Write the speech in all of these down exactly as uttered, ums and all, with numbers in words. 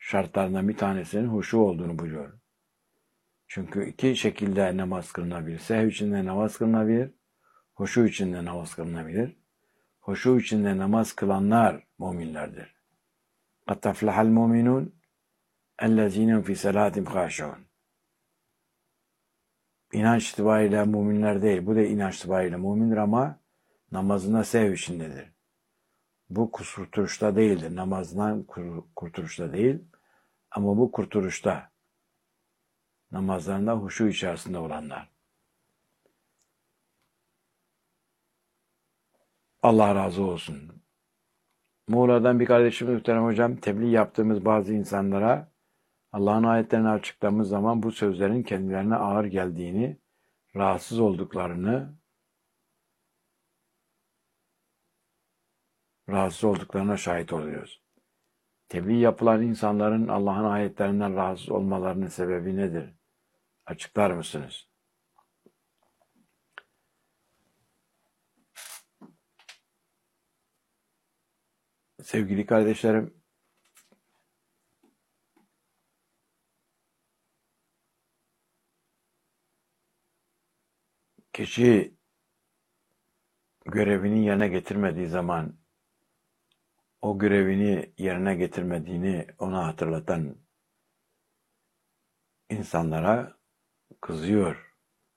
şartlarından bir tanesinin huşu olduğunu buyuruyor. Çünkü iki şekilde namaz kılınabilir. Sehv içinde namaz kılınabilir, huşu içinde namaz kılınabilir. Huşu içinde namaz kılanlar müminlerdir. قَدْ تَفْلَحَ الْمُؤْمِنُونَ اَلَّذ۪ينَ فِي سَلَاتِمْ خَاشِعُونَ. İnanç itibariyle müminler değil. Bu da inanç itibariyle mümindir ama namazına sehv içindedir. Bu kurtuluşta değildir. Namazdan kurtuluşta değil. Ama bu kurtuluşta. Namazlarında huşu içerisinde olanlar. Allah razı olsun. Muğla'dan bir kardeşimiz muhterem hocam, tebliğ yaptığımız bazı insanlara Allah'ın ayetlerini açıkladığımız zaman bu sözlerin kendilerine ağır geldiğini, rahatsız olduklarını, rahatsız olduklarına şahit oluyoruz. Tebliğ yapılan insanların Allah'ın ayetlerinden rahatsız olmalarının sebebi nedir? Açıklar mısınız? Sevgili kardeşlerim, kişi görevini yerine getirmediği zaman o görevini yerine getirmediğini ona hatırlatan insanlara kızıyor.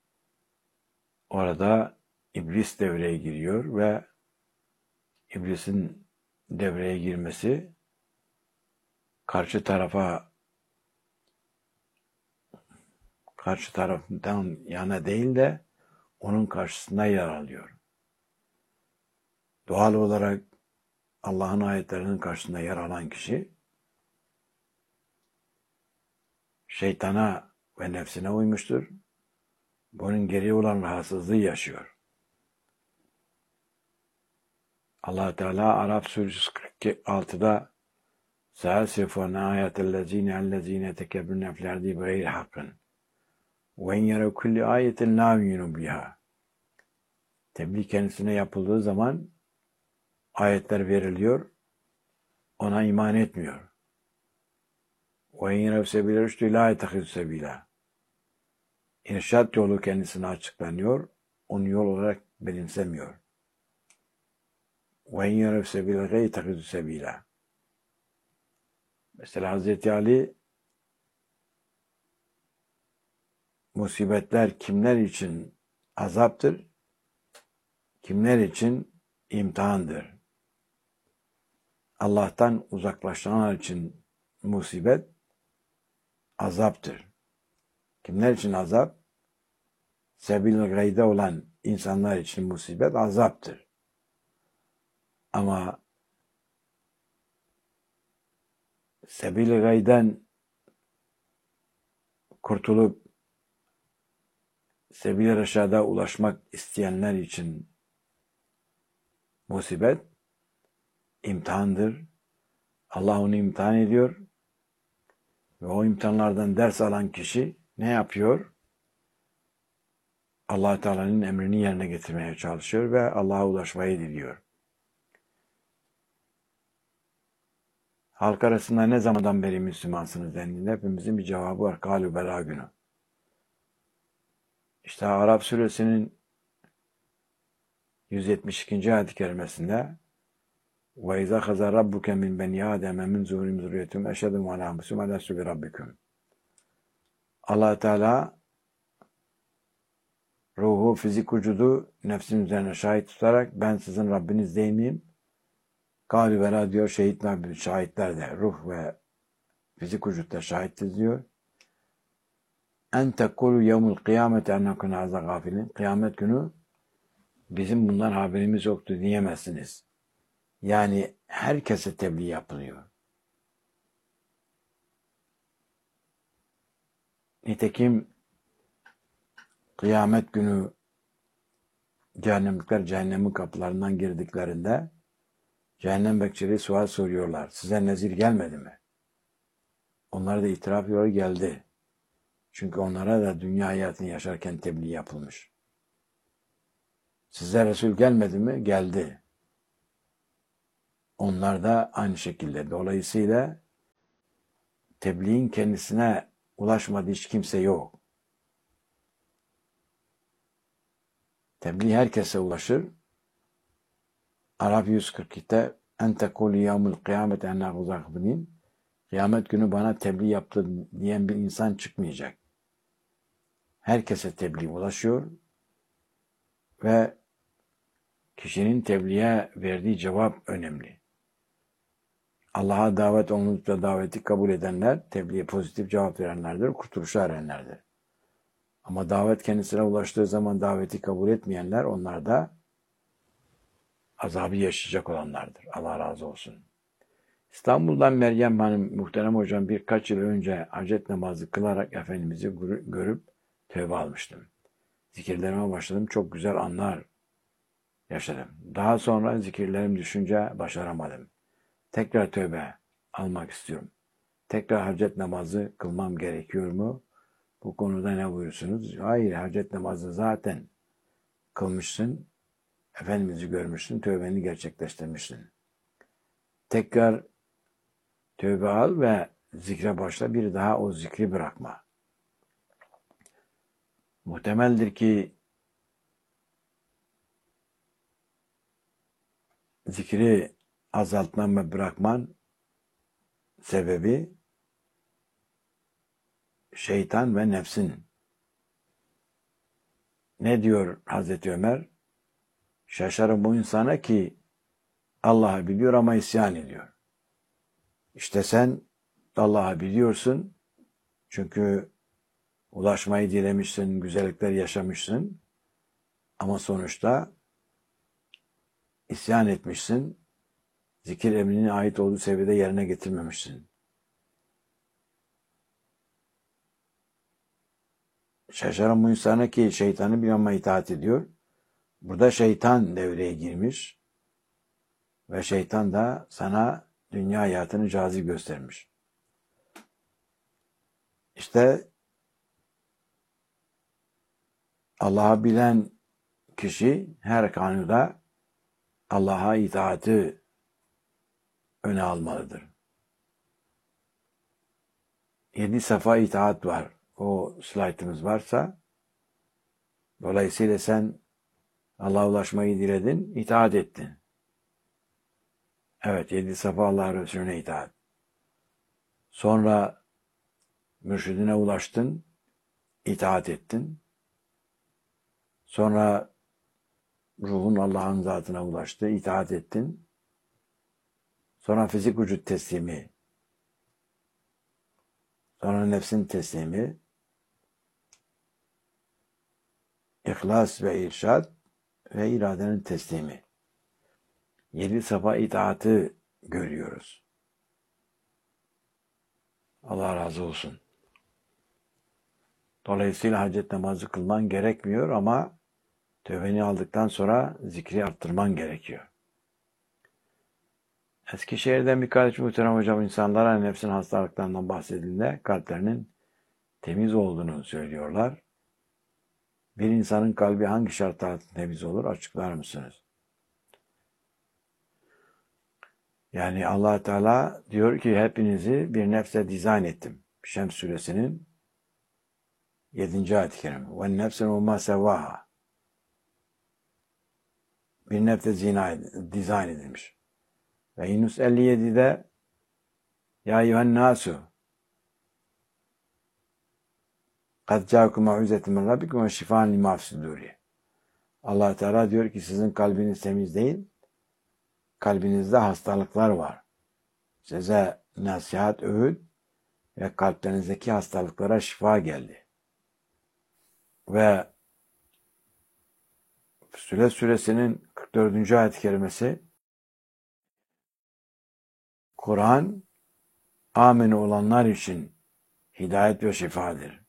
Orada iblis devreye giriyor ve iblisin devreye girmesi karşı tarafa karşı taraftan yana değil de onun karşısında yer alıyor. Doğal olarak Allah'ın ayetlerinin karşısında yer alan kişi şeytana ve nefsine uymuştur. Bunun geriye olan rahatsızlığı yaşıyor. Allah Teala Araf suresi kırk altıda "Sâsifûne âyetellezîne ellezîne tekebbürne fil ardi bighayri hakkın ve en yere kulli ayetin lâ yu'minu biha." Tebliğ kendisine yapıldığı zaman ayetler veriliyor, ona iman etmiyor. Ve en yere sebîle rüştü lâ yetehidü sebîlâ. İrşad yolu kendisine açıklanıyor, onu yol olarak benimsemiyor. Ve en yere sebîle gâ yetehidü sebîlâ. Mesela Hazreti Ali, musibetler kimler için azaptır, kimler için imtihandır. Allah'tan uzaklaşanlar için musibet azaptır. Kimler için azap? Sebil-i gayde olan insanlar için musibet azaptır. Ama sebil-i gayden kurtulup sebil-i reşada ulaşmak isteyenler için musibet imtihandır. Allah onu imtihan ediyor ve o imtihanlardan ders alan kişi ne yapıyor? Allah Teala'nın emrini yerine getirmeye çalışıyor ve Allah'a ulaşmayı diliyor. Halk arasında ne zamandan beri Müslümansınız dendiğinde hepimizin bir cevabı var. Kâlû belâ günü. İşte Araf suresinin yüz yetmiş ikinci ayet-i kerimesinde وَاِذَا خَزَى رَبُّكَ مِنْ بَنِي آدَمَ مِنْ زُهُرِهِمْ ذُرِّيَّتَهُمْ اَشْهَدُهُمْ عَلَى أَنفُسِهِمْ أَلَسْتُ بِرَبِّكُمْ. Allah Teala ruhu, fizik vücudu nefsin üzerine şahit tutarak ben sizin Rabbiniz değil miyim? Kâlû belâ diyor, şehitler, şahitler de ruh ve fizik vücutta şahitiz diyor. En tekulu yevmul kıyameti ennekun azâ gafilin. Kıyamet günü bizim bundan haberimiz yoktu diyemezsiniz. Yani herkese tebliğ yapılıyor. Nitekim kıyamet günü cehennemlikler cehennemin kapılarından girdiklerinde cehennem bekçileri sual soruyorlar. Size nezir gelmedi mi? Onlara da itiraf ediyor, geldi. Çünkü onlara da dünya hayatını yaşarken tebliğ yapılmış. Size Resul gelmedi mi? Geldi. Onlar da aynı şekilde. Dolayısıyla tebliğin kendisine ulaşmadığı hiç kimse yok. Tebliğ herkese ulaşır. Araf yüz kırk ikide en tekûlü yevmül kıyamete ennâ uzakbinin, kıyamet günü bana tebliğ yaptı diyen bir insan çıkmayacak. Herkese tebliğ ulaşıyor ve kişinin tebliğe verdiği cevap önemli. Allah'a davet olunup da daveti kabul edenler, tebliğe pozitif cevap verenlerdir, kurtuluşa erenlerdir. Ama davet kendisine ulaştığı zaman daveti kabul etmeyenler, onlar da azabı yaşayacak olanlardır. Allah razı olsun. İstanbul'dan Meryem Hanım, muhterem hocam, birkaç yıl önce hacet namazı kılarak Efendimiz'i görüp tövbe almıştım. Zikirlerime başladım. Çok güzel anlar yaşadım. Daha sonra zikirlerim düşünce başaramadım. Tekrar tövbe almak istiyorum. Tekrar hacet namazı kılmam gerekiyor mu? Bu konuda ne buyursunuz? Hayır, hacet namazı zaten kılmışsın. Efendimiz'i görmüşsün, tövbeni gerçekleştirmişsin. Tekrar tövbe al ve zikre başla. Bir daha o zikri bırakma. Muhtemeldir ki zikri azaltman ve bırakman sebebi şeytan ve nefsin. Ne diyor Hazreti Ömer? Şaşarım bu insana ki Allah'ı biliyor ama isyan ediyor. İşte sen Allah'ı biliyorsun çünkü ulaşmayı dilemişsin, güzellikler yaşamışsın ama sonuçta isyan etmişsin, zikir emrine ait olduğu seviyede yerine getirmemişsin. Şaşarım bu insana ki şeytanı bir ama itaat ediyor. Burada şeytan devreye girmiş ve şeytan da sana dünya hayatını cazip göstermiş. İşte Allah'ı bilen kişi her konuda Allah'a itaati öne almalıdır. Yedi safa itaat var. O slaytımız varsa, dolayısıyla sen Allah'a ulaşmayı diledin, itaat ettin. Evet, yedi safa Allah Resulüne itaat. Sonra mürşidine ulaştın, itaat ettin. Sonra ruhun Allah'ın zatına ulaştı, itaat ettin. Sonra fizik vücut teslimi, sonra nefsin teslimi, ihlas ve irşad ve iradenin teslimi. Yedi safa itaatı görüyoruz. Allah razı olsun. Dolayısıyla hacet namazı kılman gerekmiyor ama tövbeni aldıktan sonra zikri arttırman gerekiyor. Eskişehir'den birkaç muhterem hocam insanlara nefsin hastalıklarından bahsedildiğinde kalplerinin temiz olduğunu söylüyorlar. Bir insanın kalbi hangi şartlar altında temiz olur? Açıklar mısınız? Yani Allah Teala diyor ki hepinizi bir nefse dizayn ettim. Şems suresinin yedinci ayet-i kerime. Ve nefsen umma sevvaha. Bir nefse dizayn edilmiş. Ve Yunus elli yedide Ya eyyühen nasu kad ca'akum mau'izetun min rabbikum ve şifaan lima fis-sudûri. Allah Teala diyor ki sizin kalbiniz temiz değil, kalbinizde hastalıklar var. Size nasihat, öğüt ve kalplerinizdeki hastalıklara şifa geldi. Ve Fussilet suresinin kırk dördüncü ayet-i kerimesi Kur'an amin olanlar için hidayet ve şifadır.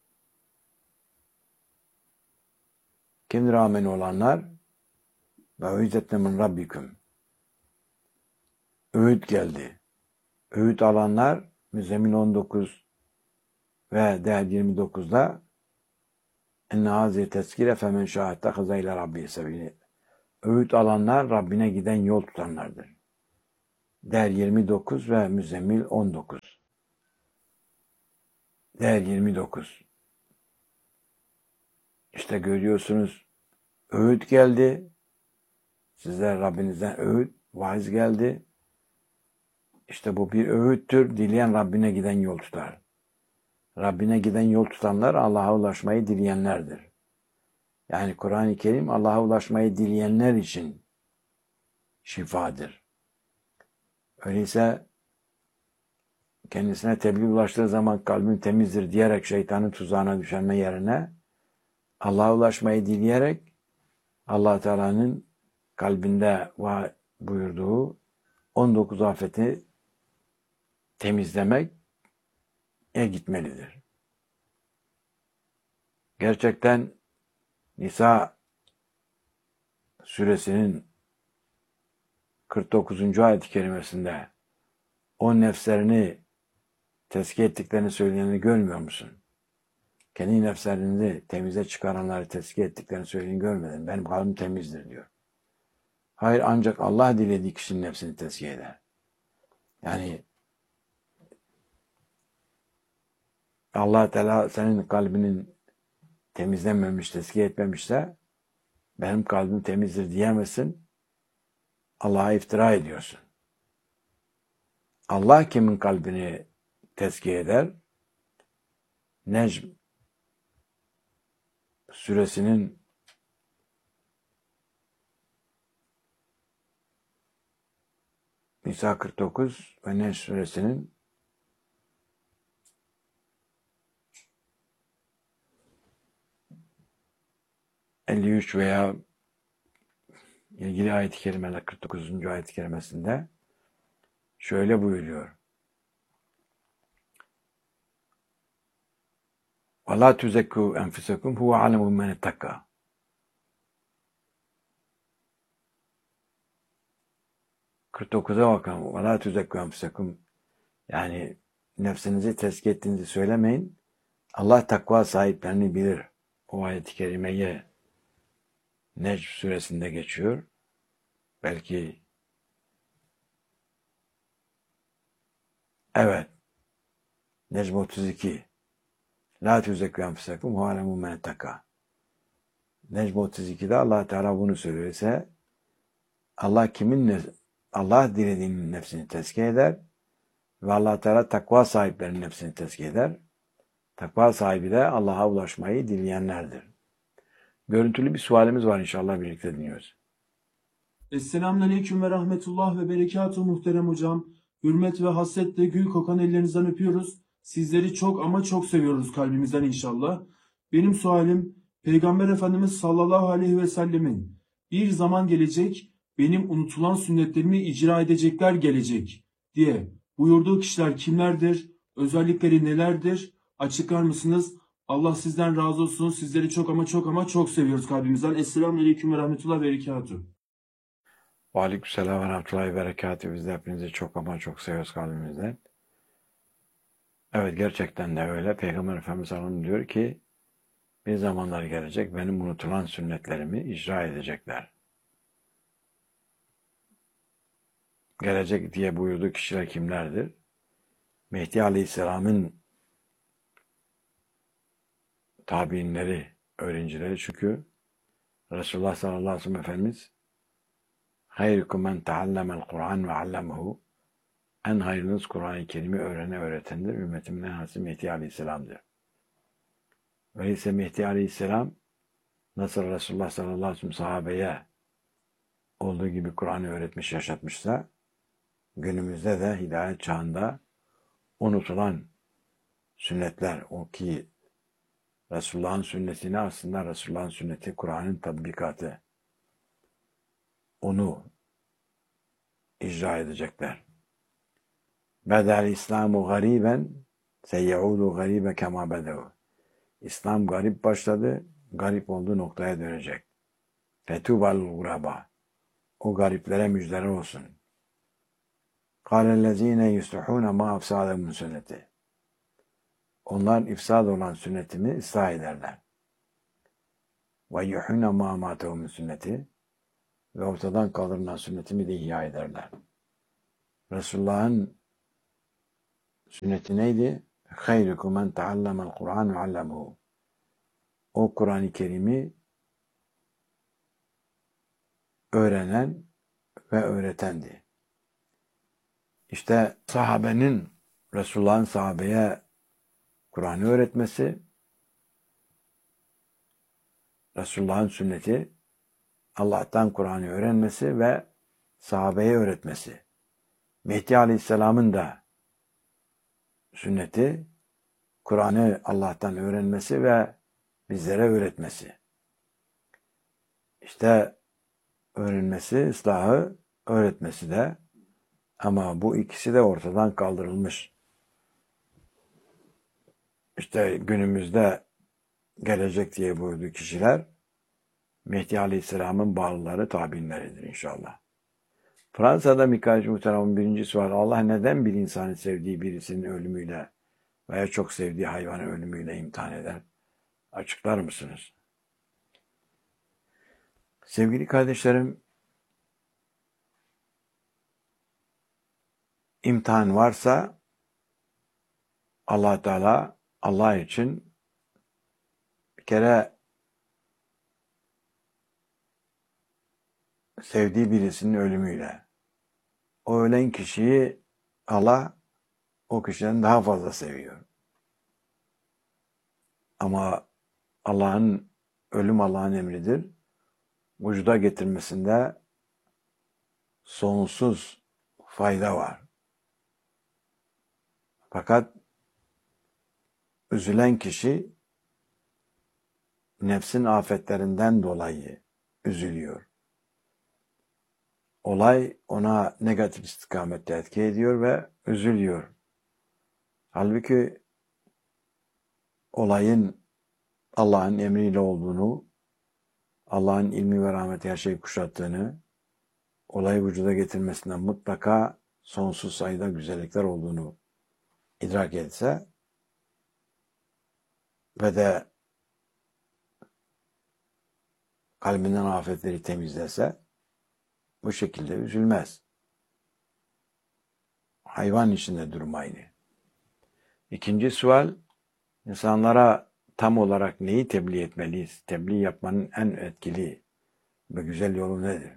Kimdir amin olanlar? Ve ücretne min rabbikum. Öğüt geldi. Öğüt alanlar Müzzemmil on dokuz ve Değer yirmi dokuzda enne hazi tezkire femen şâhette hızayla rabbi sebili. Öğüt alanlar Rabbine giden yol tutanlardır. Değer yirmi dokuz ve Müzzemmil on dokuz. Değer yirmi dokuz. İşte görüyorsunuz, öğüt geldi. Size Rabbinizden öğüt, vaiz geldi. İşte bu bir öğüttür. Dileyen Rabbine giden yol tutar. Rabbine giden yol tutanlar Allah'a ulaşmayı dileyenlerdir. Yani Kur'an-ı Kerim Allah'a ulaşmayı dileyenler için şifadır. Öyleyse kendisine tebliğ ulaştığı zaman kalbim temizdir diyerek şeytanın tuzağına düşenme yerine Allah'a ulaşmayı dileyerek Allah Teala'nın kalbinde var buyurduğu on dokuz afeti temizlemeye gitmelidir. Gerçekten Nisa suresinin kırk dokuzuncu ayet-i kerimesinde o nefslerini tezkiye ettiklerini söyleyenleri görmüyor musun? Kendi nefslerini temize çıkaranları tezkiye ettiklerini söyleyeni görmedin. Benim kalbim temizdir diyor. Hayır, ancak Allah dilediği kişinin nefsini tezkiye eder. Yani Allah Teala senin kalbinin temizlenmemiş, tezkiye etmemişse benim kalbim temizdir diyemezsin. Allah'a iftira ediyorsun. Allah kimin kalbini tezkiye eder? Necm suresinin Nisa kırk dokuz ve Necm suresinin elli üç veya ilgili ayet-i kerimeler kırk dokuzuncu ayet-i kerimesinde şöyle buyuruyor. وَلَا تُزَكُّوا أَنْفُسَكُمْ هُوَ عَلَمُ مَنِ اتَّقَى kırk dokuza bakın. وَلَا تُزَكُّوا أَنْفُسَكُمْ Yani nefsinizi tezkiye ettiğinizi söylemeyin. Allah takva sahiplerini bilir. O ayet-i kerimeye Necm suresinde geçiyor. Belki evet. Necm otuz iki. La tüzekkü enfusekum hu alemu men etteka. Necm otuz ikide Allah Teala bunu söylüyor ise Allah kimin Allah dilediğinin nefsini tezkiye eder ve Allah Teala takva sahiplerinin nefsini tezkiye eder. Takva sahibi de Allah'a ulaşmayı dileyenlerdir. Görüntülü bir sualimiz var, inşallah birlikte dinliyoruz. Esselamun ve rahmetullah ve berekatuhu muhterem hocam. Hürmet ve hasretle gül kokan ellerinizden öpüyoruz. Sizleri çok ama çok seviyoruz kalbimizden inşallah. Benim sualim, Peygamber Efendimiz sallallahu aleyhi ve sellemin bir zaman gelecek, benim unutulan sünnetlerimi icra edecekler gelecek diye buyurduğu kişiler kimlerdir? Özellikleri nelerdir? Açıklar mısınız? Allah sizden razı olsun. Sizleri çok ama çok ama çok seviyoruz kalbimizden. Esselamun aleyküm ve rahmetullah ve berekatuhu. Aleykümselam ve rahmetullahi ve berekatuhu. Biz de hepinizi çok ama çok seviyoruz kalbimizden. Evet, gerçekten de öyle. Peygamber Efendimiz Hanım diyor ki bir zamanlar gelecek, benim unutulan sünnetlerimi icra edecekler. Gelecek diye buyurduğu kişiler kimlerdir? Mehdi Aleyhisselam'ın tabiinleri, öğrencileri, çünkü Resulullah sallallahu aleyhi ve sellem Efendimiz hayrukum men teallemel Kur'an ve allemehu, en hayırlınız Kur'an-ı Kerim'i öğrene öğretendir. Ümmetimin en hası Mehdi Aleyhisselam'dır. Öyleyse Mehdi Aleyhisselam nasıl Resulullah sallallahu aleyhi ve sellem sahabeye olduğu gibi Kur'an'ı öğretmiş, yaşatmışsa günümüzde de hidayet çağında unutulan sünnetler, o ki Resulullah'ın sünnetini aslında Resulullah'ın sünneti Kur'an'ın tatbikatı, onu icra edecekler. Bedel İslamu gariben seyyaudu garibe kema bedevu. İslam garip başladı, garip olduğu noktaya dönecek. Fetubal guraba. O gariplere müjdeler olsun. Kâlellezîne yuslihûne mâ afsâdemun sünneti. Onlar ifsad olan sünnetimi ıslah ederler. Ve yuhûne mâ mâtehumun sünneti. Ve ortadan kaldırılan sünnetimi de ihya ederler. Resulullah'ın sünneti neydi? hayrukum men taallama'l Kur'an ve allemehu. O Kur'an-ı Kerim'i öğrenen ve öğretendi. İşte sahabenin, Resulullah'ın sahabeye Kur'an'ı öğretmesi, Resulullah'ın sünneti, Allah'tan Kur'an'ı öğrenmesi ve sahabeye öğretmesi. Mehdi Aleyhisselam'ın da sünneti, Kur'an'ı Allah'tan öğrenmesi ve bizlere öğretmesi. İşte öğrenmesi, ıslahı, öğretmesi de, ama bu ikisi de ortadan kaldırılmış. İşte günümüzde gelecek diye buyurduğu kişiler Mehdi Aleyhisselam'ın bağlıları, tabinleridir inşallah. Fransa'da Mikail Muhterem'in birincisi var. Allah neden bir insanı sevdiği birisinin ölümüyle veya çok sevdiği hayvanı ölümüyle imtihan eder? Açıklar mısınız? Sevgili kardeşlerim, imtihan varsa Allah Teala Allah için bir kere sevdiği birisinin ölümüyle, o ölen kişiyi Allah o kişiden daha fazla seviyor. Ama Allah'ın, ölüm Allah'ın emridir. Vücuda getirmesinde sonsuz fayda var. Fakat üzülen kişi nefsin afetlerinden dolayı üzülüyor. Olay ona negatif istikamette etki ediyor ve üzülüyor. Halbuki olayın Allah'ın emriyle olduğunu, Allah'ın ilmi ve rahmeti her şeyi kuşattığını, olayı vücuda getirmesinden mutlaka sonsuz sayıda güzellikler olduğunu idrak etse ve de kalbinden afetleri temizlese bu şekilde üzülmez. Hayvan içinde durum aynı. İkinci sual, insanlara tam olarak neyi tebliğ etmeliyiz? Tebliğ yapmanın en etkili ve güzel yolu nedir?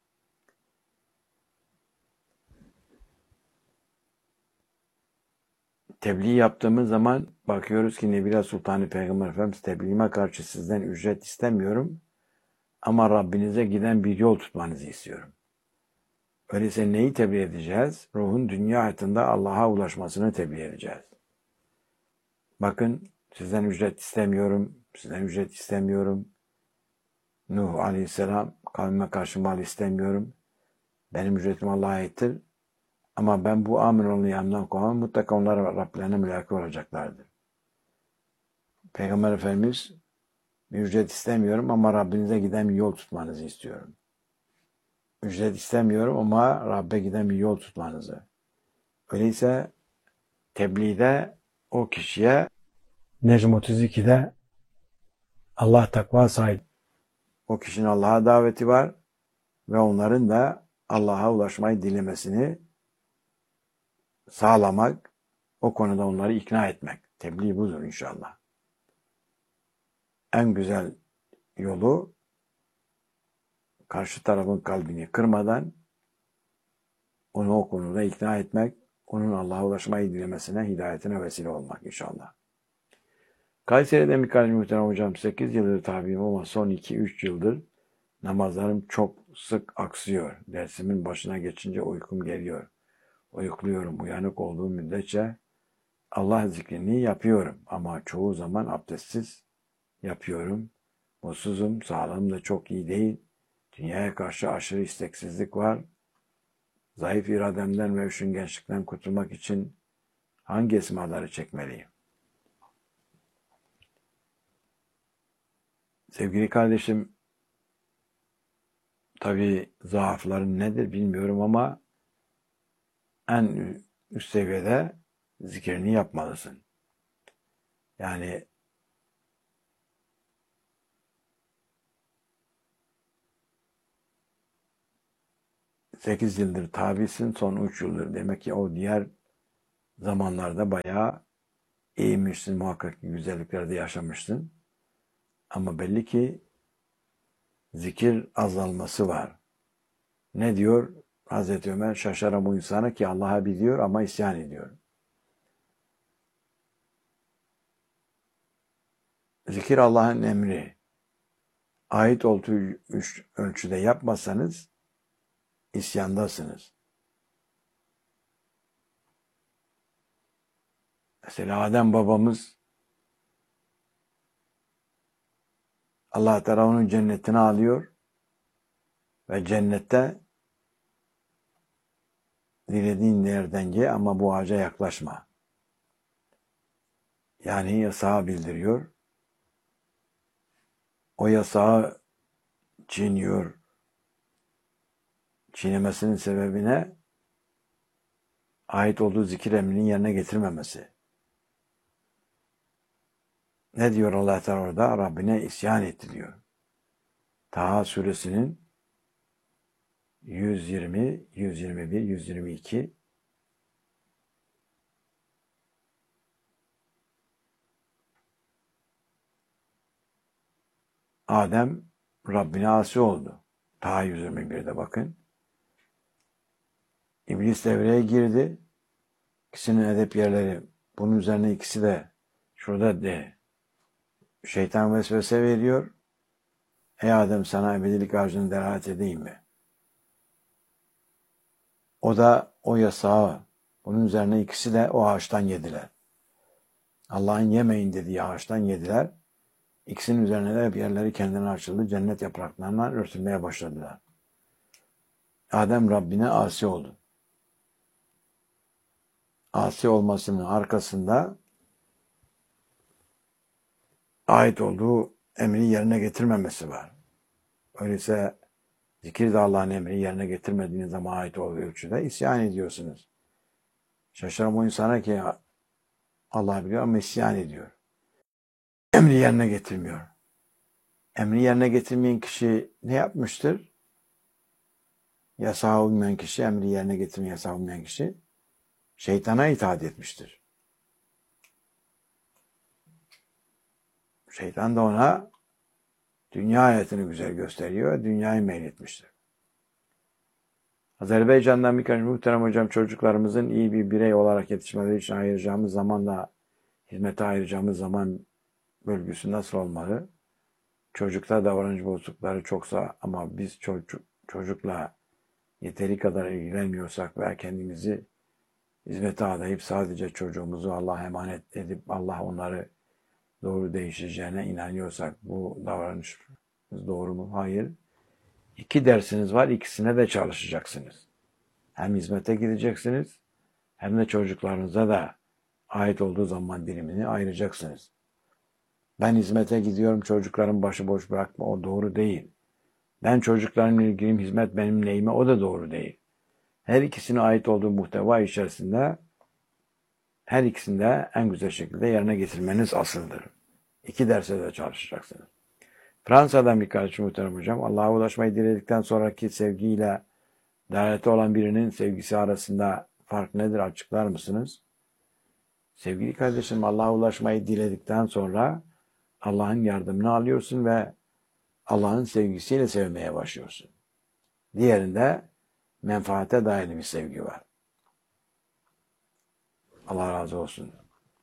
Tebliğ yaptığımız zaman bakıyoruz ki Nebila Sultanı Peygamber Efendimiz, tebliğime karşı sizden ücret istemiyorum ama Rabbinize giden bir yol tutmanızı istiyorum. Öyleyse neyi tebliğ edeceğiz? Ruhun dünya hayatında Allah'a ulaşmasını tebliğ edeceğiz. Bakın, sizden ücret istemiyorum, sizden ücret istemiyorum. Nuh Aleyhisselam, kavmime karşı mal istemiyorum. Benim ücretim Allah'a aittir. Ama ben bu Aminoğlu yanımdan kovmam, mutlaka onlar Rablerine mülaki olacaklardır. Peygamber Efendimiz, bir ücret istemiyorum ama Rabbinize giden bir yol tutmanızı istiyorum. Ücret istemiyorum ama Rabbe giden bir yol tutmanızı. Öyleyse tebliğde o kişiye Necm otuz iki'de Allah takva sahibi. O kişinin Allah'a daveti var ve onların da Allah'a ulaşmayı dilemesini sağlamak, o konuda onları ikna etmek. Tebliğ budur inşallah. En güzel yolu karşı tarafın kalbini kırmadan onu o konuda ikna etmek, onun Allah'a ulaşmayı dilemesine, hidayetine vesile olmak inşallah. Kayseri'de Mikail Muhterem Hocam, sekiz yıldır tabiyim ama son iki üç yıldır namazlarım çok sık aksıyor. Dersimin başına geçince uykum geliyor. Uyukluyorum. Uyanık olduğum müddetçe Allah zikrini yapıyorum. Ama çoğu zaman abdestsiz yapıyorum. Mutsuzum. Sağlığım da çok iyi değil. Dünyaya karşı aşırı isteksizlik var. Zayıf irademden ve üşengeçlikten kurtulmak için hangi esmaları çekmeliyim? Sevgili kardeşim, tabii zaafların nedir bilmiyorum ama en üst seviyede zikrini yapmalısın. Yani sekiz yıldır tabisin, son üç yıldır. Demek ki o diğer zamanlarda bayağı iyiymişsin, muhakkak ki güzelliklerde yaşamışsın. Ama belli ki zikir azalması var. Ne diyor Hazreti Ömer? Şaşaran bu insana ki Allah'a biliyor ama isyan ediyor. Zikir Allah'ın emri. Ait olduğu ölçüde yapmasanız isyandasınız. Mesela Adem babamız Allah Teala onun cennetine alıyor ve cennette dilediğin yerden ye ama bu ağaca yaklaşma. Yani yasağı bildiriyor. O yasağı çiğniyor. Çiğnemesinin sebebine ait olduğu zikir emrinin yerine getirmemesi. Ne diyor Allah Teala orada? Rabbine isyan etti diyor. Taha suresinin yüz yirmi, yüz yirmi bir, yüz yirmi iki Adem Rabbine asi oldu. Taha yüz yirmi birde bakın. İblis devreye girdi. İkisinin edep yerleri. Bunun üzerine ikisi de şurada de şeytan vesvese veriyor. Ey Adem sana ebedilik ağacını delalet edeyim mi? O da o yasağı. Bunun üzerine ikisi de o ağaçtan yediler. Allah'ın yemeyin dediği ağaçtan yediler. İkisinin üzerine de hep yerleri kendine açıldı. Cennet yapraklarından örtülmeye başladılar. Adem Rabbine asi oldu. Asi olmasının arkasında ait olduğu emri yerine getirmemesi var. Öyleyse zikir de Allah'ın emri yerine getirmediğiniz zaman ait olduğu ölçüde isyan ediyorsunuz. Şaşıran o insana ki Allah biliyor ama isyan ediyor. Emri yerine getirmiyor. Emri yerine getirmeyen kişi ne yapmıştır? Yasağa uymayan kişi, emri yerine getirmeyen yasağa uymayan kişi şeytana itaat etmiştir. Şeytan da ona dünya hayatını güzel gösteriyor ve dünyayı meyletmiştir. Azerbaycan'dan birkaç muhterem hocam çocuklarımızın iyi bir birey olarak yetişmeleri için ayıracağımız zamanla hizmete ayıracağımız zaman bölgüsü nasıl olmalı? Çocukta davranış bozuklukları çoksa ama biz çocuk, çocukla yeteri kadar ilgilenmiyorsak veya kendimizi hizmete adayıp sadece çocuğumuzu Allah'a emanet edip Allah onları doğru değişeceğine inanıyorsak bu davranış doğru mu? Hayır. İki dersiniz var, ikisine de çalışacaksınız. Hem hizmete gideceksiniz hem de çocuklarınıza da ait olduğu zaman dilimini ayıracaksınız. Ben hizmete gidiyorum, çocuklarım başıboş bırakma, o doğru değil. Ben çocuklarımla ilgiliyim, hizmet benim neyime, o da doğru değil. Her ikisine ait olduğu muhteva içerisinde her ikisinde en güzel şekilde yerine getirmeniz asıldır. İki derse de çalışacaksınız. Fransa'dan birkaç muhterem hocam, Allah'a ulaşmayı diledikten sonraki sevgiyle dairete olan birinin sevgisi arasında fark nedir açıklar mısınız? Sevgili kardeşim, Allah'a ulaşmayı diledikten sonra Allah'ın yardımını alıyorsun ve Allah'ın sevgisiyle sevmeye başlıyorsun. Diğerinde menfaate dayalı bir sevgi var. Allah razı olsun.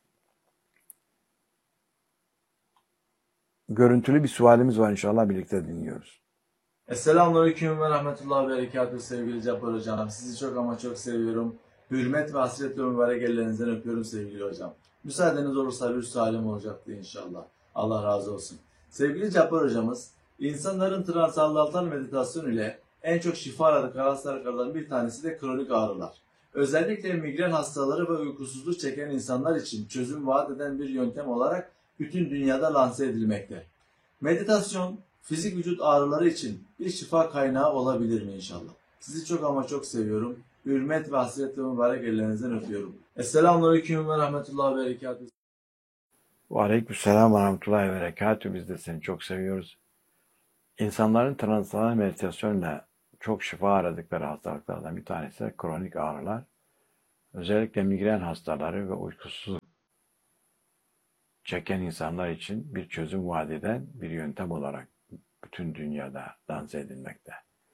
Görüntülü bir sualimiz var, inşallah birlikte dinliyoruz. Esselamualeyküm ve rahmetullahi ve berekatuhu sevgili Cabbar Hocam. Sizi çok ama çok seviyorum. Hürmet ve hasretle mübarek ellerinizden öpüyorum sevgili hocam. Müsaadeniz olursa bir sualim olacaktı inşallah. Allah razı olsun. Sevgili Cabbar Hocamız, insanların transandantal meditasyon ile en çok şifa aradıkları hastalıklardan bir tanesi de kronik ağrılar. Özellikle migren hastaları ve uykusuzluk çeken insanlar için çözüm vaat eden bir yöntem olarak bütün dünyada lanse edilmekte. Meditasyon, fizik vücut ağrıları için bir şifa kaynağı olabilir mi inşallah? Sizi çok ama çok seviyorum. Hürmet ve hasretle mübarek ellerinizden öpüyorum. Esselamualeyküm ve rahmetullahi ve berekatuhu. Ve aleykümselam ve rahmetullahi ve berekatuhu. Biz de seni çok seviyoruz. İnsanların transandantal meditasyonla çok şifa aradıkları hastalıklardan bir tanesi de kronik ağrılar. Özellikle migren hastaları ve uykusuzluk çeken insanlar için bir çözüm vaat eden bir yöntem olarak bütün dünyada dans edilmekte.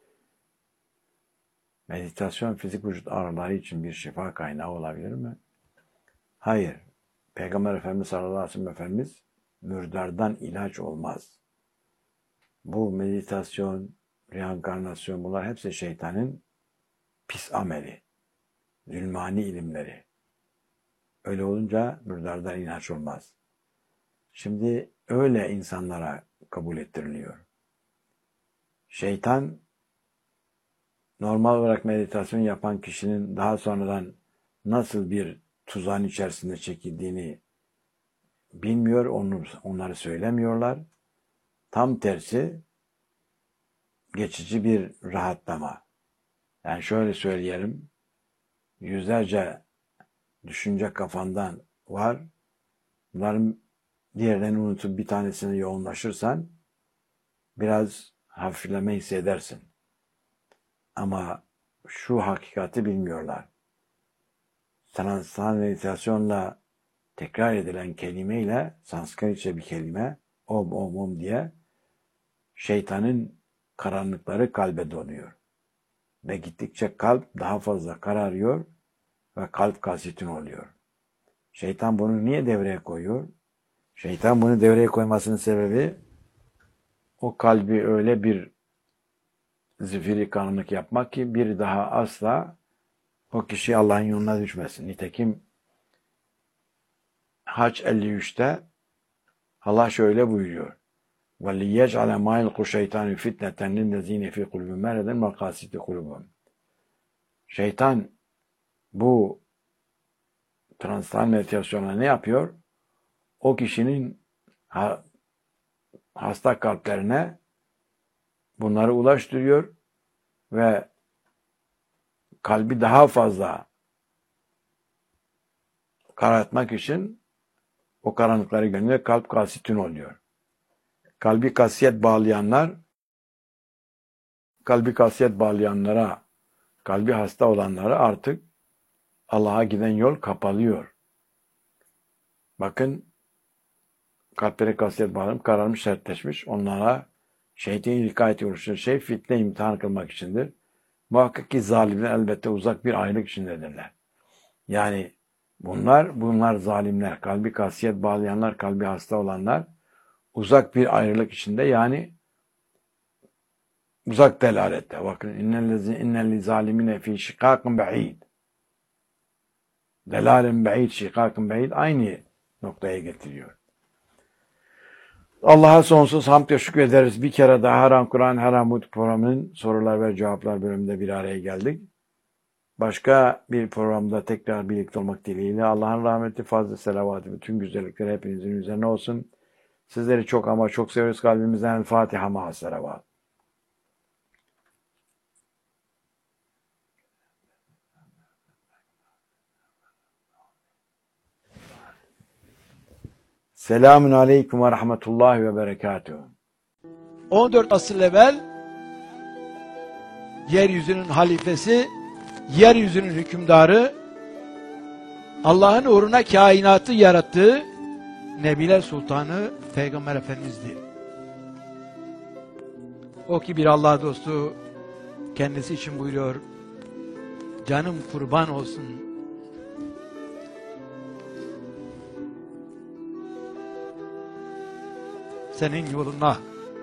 Meditasyon fizik vücut ağrıları için bir şifa kaynağı olabilir mi? Hayır. Peygamber Efendimiz sallallahu aleyhi ve sellem Efendimiz mürdardan ilaç olmaz. Bu meditasyon, reenkarnasyon bunlar hepsi şeytanın pis ameli, zulmani ilimleri. Öyle olunca mürdardan ilaç olmaz. Şimdi öyle insanlara kabul ettiriliyor. Şeytan normal olarak meditasyon yapan kişinin daha sonradan nasıl bir tuzağın içerisinde çekildiğini bilmiyor, onu, onları söylemiyorlar. Tam tersi geçici bir rahatlama. Yani şöyle söyleyelim, yüzlerce düşünce kafandan var. Bunların diğerlerini unutup bir tanesine yoğunlaşırsan biraz hafifleme hissedersin. Ama şu hakikati bilmiyorlar. Sanat meditasyonla tekrar edilen kelimeyle, Sanskritçe bir kelime, om om om diye şeytanın karanlıkları kalbe donuyor. Ve gittikçe kalp daha fazla kararıyor ve kalp kasitin oluyor. Şeytan bunu niye devreye koyuyor? Şeytan bunu devreye koymasının sebebi o kalbi öyle bir zifiri karanlık yapmak ki bir daha asla o kişi Allah'ın yoluna düşmesin. Nitekim Hac elli üçte Allah şöyle buyuruyor. وَلِيَجْعَلَ مَا يَلْقُ شَيْطَانُ فِتْنَةً لِلَّذ۪ينَ ف۪ي قُلُوبِهِمْ مَرَضٌ وَالْقَاسِيَةِ قُلُوبُهُمْ. Şeytan bu transtal meditasyonla ne yapıyor? O kişinin hasta kalplerine bunları ulaştırıyor ve kalbi daha fazla karartmak için o karanlıkları gönderiyor. Kalp kasitin oluyor. Kalbi kasiyet bağlayanlar, kalbi kasiyet bağlayanlara, kalbi hasta olanlara artık Allah'a giden yol kapalıyor. Bakın, kalpleri kasiyet bağlanıp kararmış, sertleşmiş. Onlara şeytan hikayet oluşturan şey fitne imtihan kılmak içindir. Muhakkak ki zalimler elbette uzak bir ayrılık içindedirler. Yani bunlar, bunlar zalimler, kalbi kasiyet bağlayanlar, kalbi hasta olanlar uzak bir ayrılık içinde, yani uzak delalette. Bakın, innellezi zalimine fi şikâkın ba'id. Delalen ba'id, şikâkın ba'id aynı noktaya getiriyor. Allah'a sonsuz hamd ve şükür ederiz. Bir kere daha Haram Kur'an, Haram Hud programının sorular ve cevaplar bölümünde bir araya geldik. Başka bir programda tekrar birlikte olmak dileğiyle Allah'ın rahmeti, fazla selavatı, bütün güzellikleri hepinizin üzerine olsun. Sizleri çok ama çok seviyoruz kalbimizden. Fatiha ma'a selavat. Selamun aleyküm ve rahmetullahi ve berekatuhu. on dört asır evvel yeryüzünün halifesi, yeryüzünün hükümdarı, Allah'ın uğruna kainatı yarattığı Nebiler Sultanı Peygamber Efendimiz'di. O ki bir Allah dostu, kendisi için buyuruyor, canım kurban olsun senin yoluna.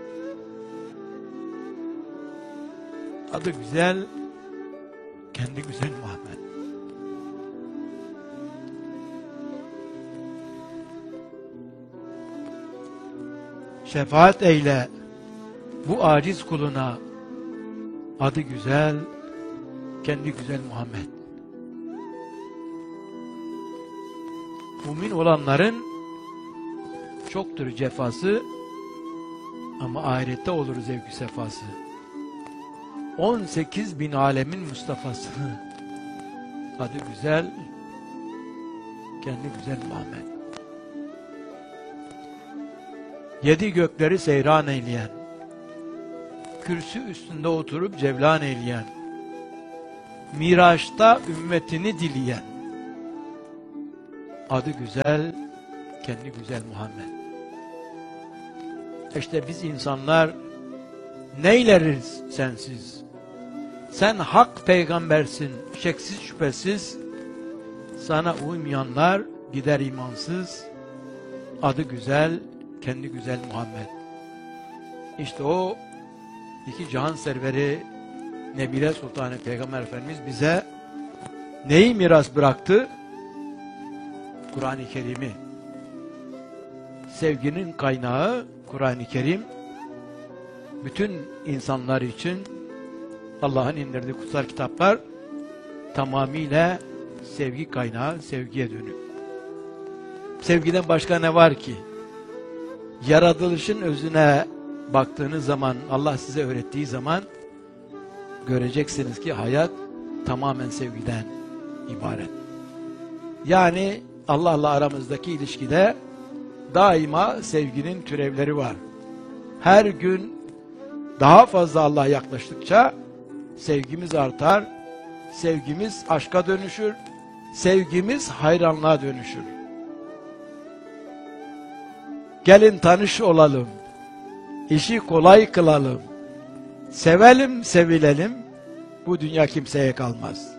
Adı güzel, kendi güzel Muhammed. Şefaat eyle bu aciz kuluna. Adı güzel, kendi güzel Muhammed. Mümin olanların çoktur cefası ama ahirette olur zevk-i sefası. on sekiz bin alemin Mustafa'sı. Adı güzel, kendi güzel Muhammed. Yedi gökleri seyran eyleyen, kürsü üstünde oturup cevlan eyleyen, Miraç'ta ümmetini dileyen, adı güzel, kendi güzel Muhammed. İşte biz insanlar neyleriz sensiz? Sen hak peygambersin, şeksiz şüphesiz. Sana uymayanlar gider imansız. Adı güzel, kendi güzel Muhammed. İşte o iki cihan serveri Nebile Sultanı Peygamber Efendimiz bize neyi miras bıraktı? Kur'an-ı Kerim'i. Sevginin kaynağı Kur'an-ı Kerim. Bütün insanlar için Allah'ın indirdiği kutsal kitaplar tamamıyla sevgi kaynağı, sevgiye dönük. Sevgiden başka ne var ki? Yaratılışın özüne baktığınız zaman, Allah size öğrettiği zaman göreceksiniz ki hayat tamamen sevgiden ibaret. Yani Allah'la aramızdaki ilişkide daima sevginin türevleri var. Her gün daha fazla Allah'a yaklaştıkça sevgimiz artar, sevgimiz aşka dönüşür, sevgimiz hayranlığa dönüşür. Gelin tanış olalım, işi kolay kılalım, sevelim sevilelim, bu dünya kimseye kalmaz.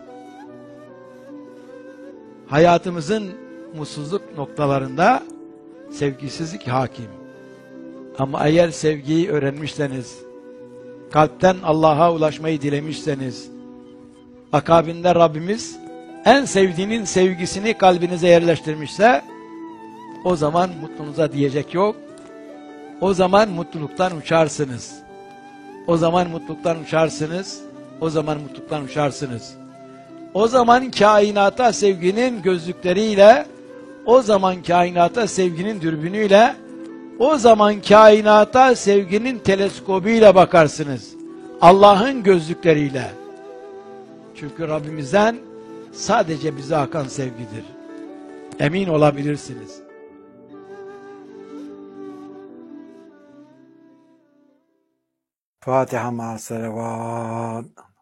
Hayatımızın mutsuzluk noktalarında sevgisizlik hakim. Ama eğer sevgiyi öğrenmişseniz, kalpten Allah'a ulaşmayı dilemişseniz, akabinde Rabbimiz en sevdiğinin sevgisini kalbinize yerleştirmişse, o zaman mutluluğunuza diyecek yok. O zaman mutluluktan uçarsınız. O zaman mutluluktan uçarsınız. O zaman mutluluktan uçarsınız. O zaman kainata sevginin gözlükleriyle, o zaman kainata sevginin dürbünüyle, o zaman kainata sevginin teleskobuyla bakarsınız. Allah'ın gözlükleriyle. Çünkü Rabbimizden sadece bize akan sevgidir. Emin olabilirsiniz. Fatiha ma salavat.